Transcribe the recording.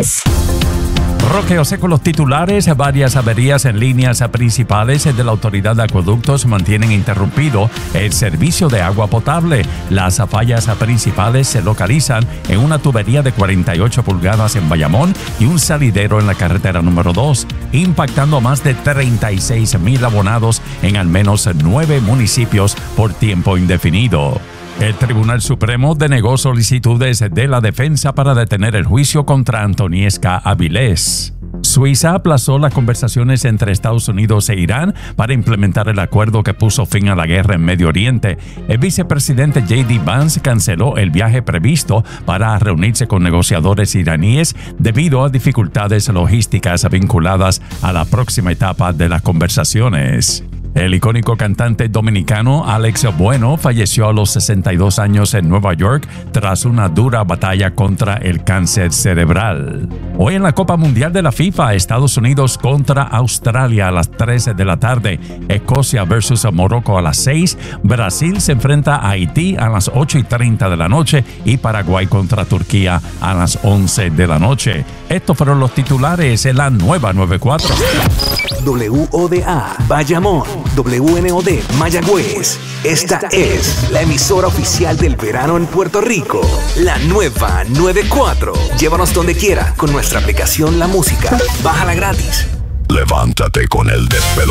10. Roque José con los titulares. Varias averías en líneas principales de la Autoridad de Acueductos mantienen interrumpido el servicio de agua potable. Las fallas principales se localizan en una tubería de 48 pulgadas en Bayamón y un salidero en la carretera número 2, impactando a más de 36,000 abonados en al menos 9 municipios por tiempo indefinido. El Tribunal Supremo denegó solicitudes de la defensa para detener el juicio contra Antoniesca Avilés. Suiza aplazó las conversaciones entre Estados Unidos e Irán para implementar el acuerdo que puso fin a la guerra en Medio Oriente. El vicepresidente J.D. Vance canceló el viaje previsto para reunirse con negociadores iraníes debido a dificultades logísticas vinculadas a la próxima etapa de las conversaciones. El icónico cantante dominicano Alex Bueno falleció a los 62 años en Nueva York tras una dura batalla contra el cáncer cerebral. Hoy en la Copa Mundial de la FIFA, Estados Unidos contra Australia a las 3 de la tarde, Escocia versus Morocco a las 6, Brasil se enfrenta a Haití a las 8:30 de la noche y Paraguay contra Turquía a las 11 de la noche. Estos fueron los titulares en la nueva 94. WODA Bayamón, WNOD Mayagüez. Esta es la emisora oficial del verano en Puerto Rico. La nueva 94. Llévanos donde quiera con nuestra aplicación La Música. Bájala gratis. Levántate con el despelote.